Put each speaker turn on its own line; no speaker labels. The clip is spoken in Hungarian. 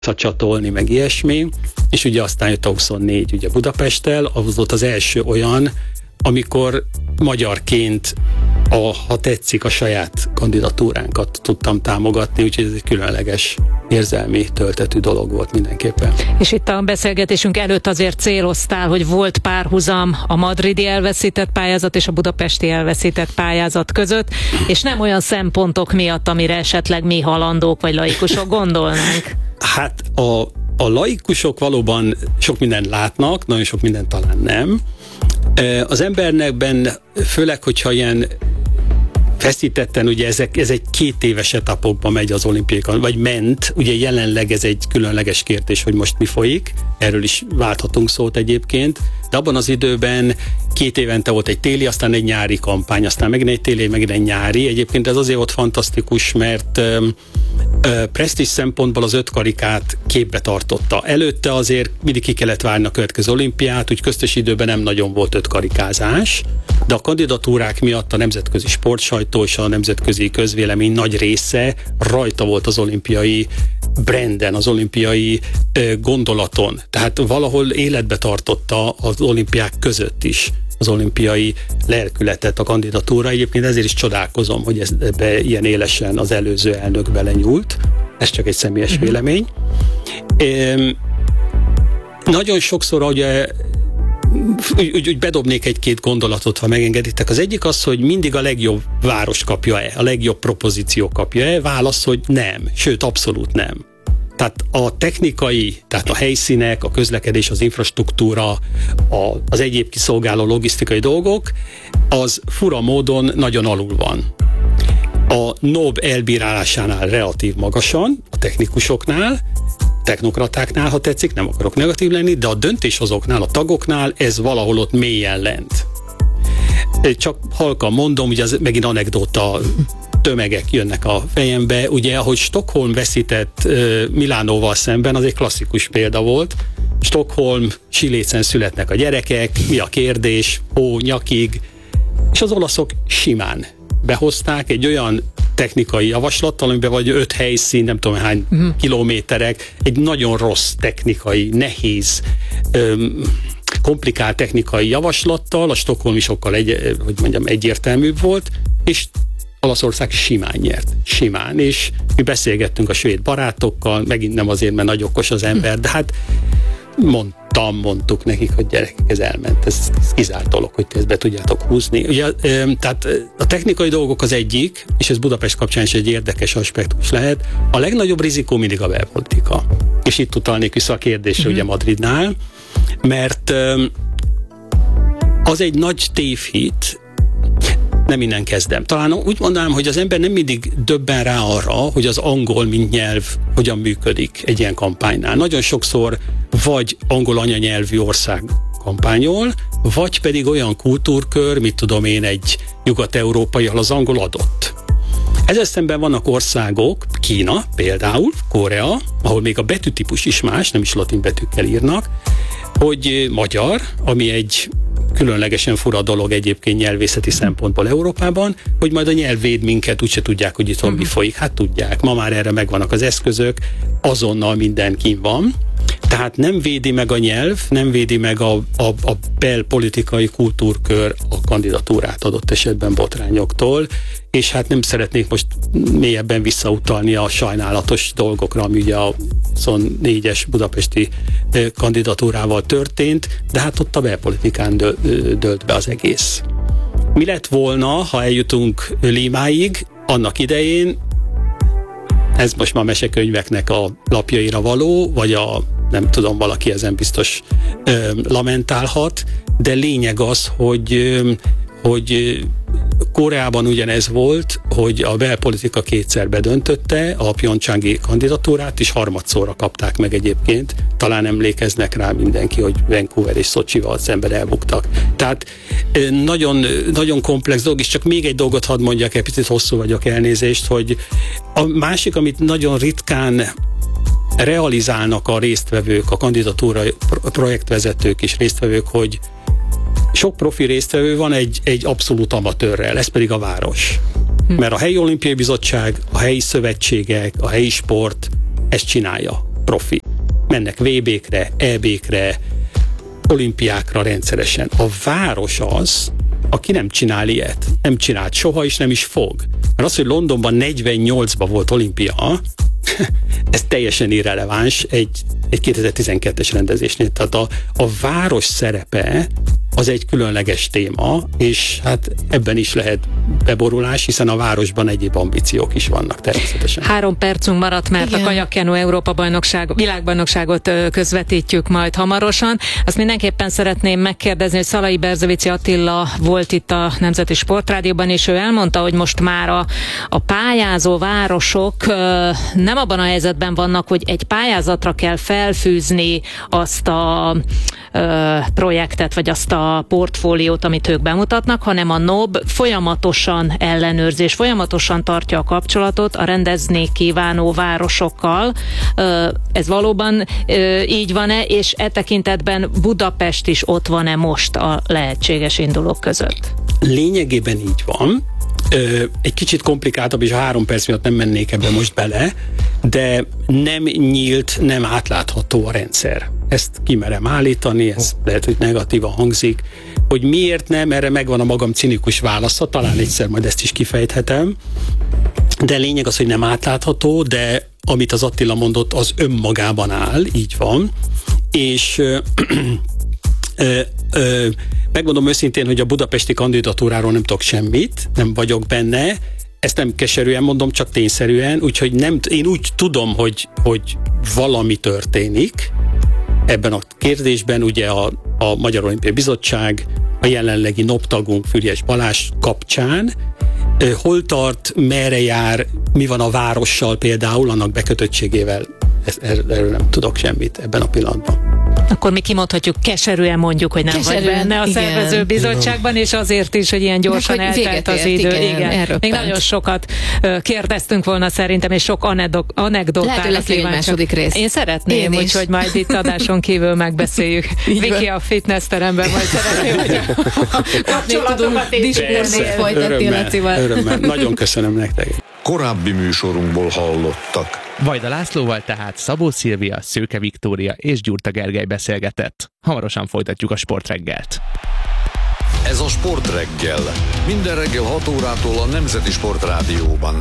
visszacsatolni, meg ilyesmi, és ugye aztán jött a 24 ugye Budapesttel, az volt az első olyan, amikor magyarként ha tetszik, a saját kandidatúránkat tudtam támogatni, úgyhogy ez egy különleges érzelmi töltetű dolog volt mindenképpen.
És itt a beszélgetésünk előtt azért céloztál, hogy volt párhuzam a madridi elveszített pályázat és a budapesti elveszített pályázat között, és nem olyan szempontok miatt, amire esetleg mi halandók vagy laikusok gondolnánk.
Hát a laikusok valóban sok mindent látnak, nagyon sok mindent talán nem. Az embernekben, főleg, hogyha ilyen feszítetten, ugye ez egy 2 éves etapokban megy az olimpiai, vagy ment, ugye jelenleg ez egy különleges kérdés, hogy most mi folyik, erről is válthatunk szót egyébként, de abban az időben 2 évente volt egy téli, aztán egy nyári kampány, aztán megint egy téli, megint egy nyári. Egyébként ez azért volt fantasztikus, mert presztízs szempontból az 5 karikát képbe tartotta. Előtte azért mindig ki kellett várni a következő olimpiát, úgy köztes időben nem nagyon volt 5 karikázás, de a kandidatúrák miatt a nemzetközi sportsajtó és a nemzetközi közvélemény nagy része rajta volt az olimpiai branden, az olimpiai gondolaton. Tehát valahol életbe tartotta az olimpiák között is az olimpiai lelkületet a kandidatúra. Egyébként ezért is csodálkozom, hogy ebbe ilyen élesen az előző elnök belenyúlt. Ez csak egy személyes vélemény. Nagyon sokszor, ugye úgy bedobnék 1-2 gondolatot, ha megengeditek. Az egyik az, hogy mindig a legjobb város kapja-e, a legjobb propozíció kapja-e. Válasz, hogy nem. Sőt, abszolút nem. Tehát a technikai, tehát a helyszínek, a közlekedés, az infrastruktúra, az egyéb kiszolgáló logisztikai dolgok, az fura módon nagyon alul van. A NOB elbírálásánál relatív magasan, a technikusoknál, technokratáknál, ha tetszik, nem akarok negatív lenni, de a döntéshozóknál, a tagoknál ez valahol ott mélyen lent. Csak halkan mondom, ugye az megint anekdóta tömegek jönnek a fejembe. Ugye, ahogy Stockholm veszített Milánóval szemben, az egy klasszikus példa volt. Stockholm, Silécen születnek a gyerekek, mi a kérdés, nyakig, és az olaszok simán behozták egy olyan technikai javaslattal, amiben vagy 5 helyszín, nem tudom hány kilométerek, egy nagyon rossz technikai, nehéz, komplikált technikai javaslattal, a stockholmi sokkal egyértelműbb volt, és Olaszország simán nyert. Simán. És mi beszélgettünk a svéd barátokkal, megint nem azért, mert nagy okos az ember, de hát mondtuk nekik, hogy gyerekek, ez elment. Ez kizárt dolog, hogy ti ezt be tudjátok húzni. Ugye, tehát a technikai dolgok az egyik, és ez Budapest kapcsán is egy érdekes aspektus lehet. A legnagyobb rizikó mindig a belpolitika. És itt utalnék vissza a kérdésre, ugye Madridnál, mert az egy nagy tévhit, nem innen kezdem. Talán úgy mondanám, hogy az ember nem mindig döbben rá arra, hogy az angol, mint nyelv hogyan működik egy ilyen kampánynál. Nagyon sokszor vagy angol anyanyelvű ország kampányol, vagy pedig olyan kultúrkör, mit tudom én, egy nyugat-európai, ahol az angol adott. Ezzel szemben vannak országok, Kína például, Korea, ahol még a betűtípus is más, nem is latin betűkkel írnak, hogy magyar, ami egy különlegesen fura dolog egyébként nyelvészeti szempontból Európában, hogy majd a nyelv véd minket, úgyse tudják, hogy itthon mi folyik. Hát tudják, ma már erre megvannak az eszközök, azonnal minden kín van. Tehát nem védi meg a nyelv, nem védi meg a belpolitikai kultúrkör a kandidatúrát adott esetben botrányoktól, és hát nem szeretnék most mélyebben visszautalni a sajnálatos dolgokra, ami ugye a 24-es budapesti kandidatúrával történt, de hát ott a belpolitikán dőlt be az egész. Mi lett volna, ha eljutunk Límáig, annak idején, ez most már mesekönyveknek a lapjaira való, vagy nem tudom, valaki ezen biztos lamentálhat, de lényeg az, hogy Koreában ugyanez volt, hogy a belpolitika 2-szer bedöntötte a pjongcsangi kandidatúrát, és harmadszorra kapták meg egyébként. Talán emlékeznek rá mindenki, hogy Vancouver és Szocsival szemben elbuktak. Tehát nagyon, nagyon komplex dolog, és csak még egy dolgot hadd mondjak, egy picit hosszú vagyok, elnézést, hogy a másik, amit nagyon ritkán realizálnak a résztvevők, a kandidatúra projektvezetők és résztvevők, hogy sok profi résztvevő van egy abszolút amatőrrel, ez pedig a város. Mert a helyi olimpiai bizottság, a helyi szövetségek, a helyi sport ezt csinálja. profi. Mennek VB-kre, EB-kre, olimpiákra rendszeresen. A város az, aki nem csinál ilyet. Nem csinált soha, és nem is fog. Mert az, hogy Londonban 48-ban volt olimpia, ez teljesen irreleváns egy 2012-es rendezésnél. Tehát a város szerepe az egy különleges téma, és hát ebben is lehet beborulás, hiszen a városban egyéb ambíciók is vannak természetesen.
3 percünk maradt, mert igen, a kajakkenu Európa-bajnokság, világbajnokságot közvetítjük majd hamarosan. Azt mindenképpen szeretném megkérdezni, hogy Szalai Berzevici Attila volt itt a Nemzeti Sportrádióban, és ő elmondta, hogy most már a pályázó városok nem abban a helyzetben vannak, hogy egy pályázatra kell felfűzni azt a projektet, vagy azt a portfóliót, amit ők bemutatnak, hanem a NOB folyamatosan ellenőrzés, folyamatosan tartja a kapcsolatot a rendezni kívánó városokkal. Ez valóban így van-e, és e tekintetben Budapest is ott van-e most a lehetséges indulók között?
Lényegében így van. Egy kicsit komplikáltabb, és a 3 perc miatt nem mennék ebbe most bele, de nem nyílt, nem átlátható a rendszer. Ezt kimerem állítani, ez lehet, hogy negatívan hangzik. Hogy miért nem, erre megvan a magam cinikus válasza, talán egyszer majd ezt is kifejthetem. De lényeg az, hogy nem átlátható, de amit az Attila mondott, az önmagában áll, így van. És megmondom őszintén, hogy a budapesti kandidatúráról nem tudok semmit, nem vagyok benne, ezt nem keserűen mondom, csak tényszerűen, úgyhogy én úgy tudom, hogy valami történik ebben a kérdésben, ugye a Magyar Olimpiai Bizottság, a jelenlegi NOB tagunk Füriyes Balázs kapcsán, hol tart, merre jár, mi van a várossal például, annak bekötöttségével, erről nem tudok semmit ebben a pillanatban.
Akkor mi kimondhatjuk, keserűen mondjuk, hogy nem vagy benne a szervező bizottságban, és azért is, hogy ilyen gyorsan eltelt az idő. Igen. Még nagyon sokat kérdeztünk volna szerintem, és sok anekdotára
második rész.
Én szeretném, úgyhogy majd itt adáson kívül megbeszéljük. Viki a fitness teremben majd szeretném, hogy a kapcsolatokat
folytatni Lacival.
Örömmel. Nagyon köszönöm nektek.
Korábbi műsorunkból hallottak.
Vajda Lászlóval tehát Szabó Szilvia, Szőke Viktória és Gyurta Gergely beszélgetett. Hamarosan folytatjuk a Sportreggelt.
Ez a Sportreggel. Minden reggel 6 órától a Nemzeti Sportrádióban.